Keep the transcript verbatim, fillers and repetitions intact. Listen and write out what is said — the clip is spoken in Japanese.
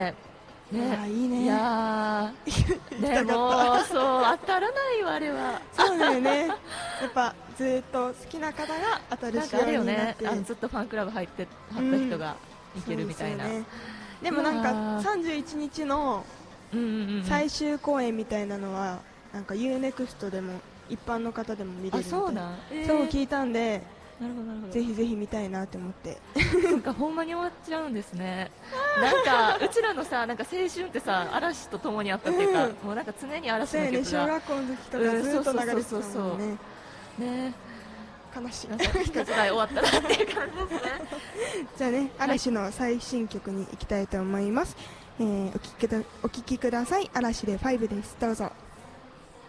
ね、 あいいね。 いやー、でたもそう当たらないわあれは。 そうだよね。やっぱずっと好きな方が当たるなんかあ仕様れよね、 になって、 あのずっとファンクラブ入ってはった人がいけるみたいな。 そうですよね。でもなんうわかーさんじゅういちにちのうんうんうん、 最終公演みたいなのはなんか ユーネクスト でも一般の方でも見れるあみたいそうなん、えー、 そう聞いたんで、 なるほどなるほど。 ぜひぜひ見たいなって思って。 なんかほんまに終わっちゃうんですね。なんかうちらのさ、なんか青春ってさ、嵐と共にあったっていうか、 うんもうなんか常に嵐そうやね、 の曲が、 小学校の時とかずっと流れてたもんね。 ね、 悲しい。 なんか一時代終わったなっていう感じですね。 じゃあね、嵐の最新曲に行きたいと思います。えーお聞きくだお聞きください。嵐でファイブです。どうぞ。